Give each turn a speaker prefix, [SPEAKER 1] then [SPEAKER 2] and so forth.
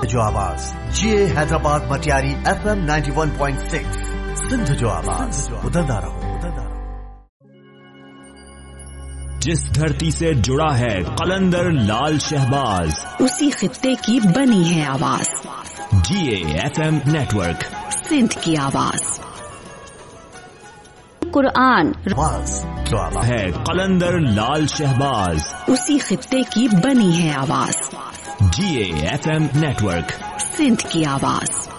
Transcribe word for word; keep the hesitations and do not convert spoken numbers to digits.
[SPEAKER 1] जो आवाज, जीए Hyderabad Matiari F M ninety one point six, Sindh जो आवाज, बदलता रहो।
[SPEAKER 2] जिस धरती से जुड़ा है कलंदर लाल शहबाज,
[SPEAKER 3] उसी खित्ते की बनी है आवाज।
[SPEAKER 2] जीए एफ एम नेटवर्क,
[SPEAKER 3] सिंध की आवाज। कुरान
[SPEAKER 1] जो आवाज
[SPEAKER 2] है कलंदर लाल शहबाज,
[SPEAKER 3] उसी खित्ते की बनी है आवाज।
[SPEAKER 2] जीए एफ एम नेटवर्क,
[SPEAKER 3] सिंध की आवाज।